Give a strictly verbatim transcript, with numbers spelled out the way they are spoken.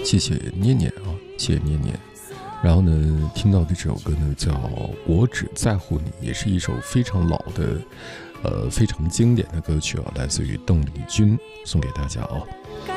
谢谢念念啊，谢谢念念。然后呢，听到的这首歌呢叫《我只在乎你》，也是一首非常老的呃非常经典的歌曲啊，来自于邓丽君，送给大家啊。